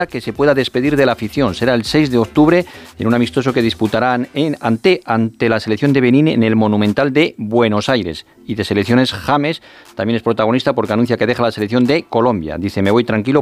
que se pueda despedir de la afición. Será el 6 de octubre en un amistoso que disputarán ante la selección de Benín en el Monumental de Buenos Aires. Y de selecciones, James también es protagonista porque anuncia que deja la selección de Colombia. Dice: me voy tranquilo